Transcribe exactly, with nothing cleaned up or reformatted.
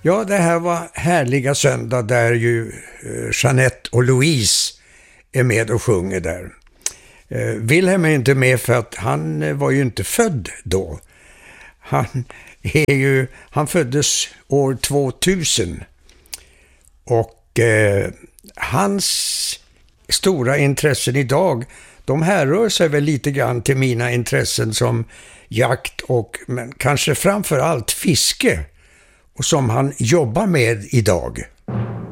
Ja, det här var härliga söndag där ju eh, Jeanette och Louise är med och sjunger där. Eh, Wilhelm är inte med för att han eh, var ju inte född då. Han, är ju, han föddes år tvåtusen och eh, hans stora intressen idag, de härrör sig väl lite grann till mina intressen som jakt och men kanske framför allt fiske och som han jobbar med idag.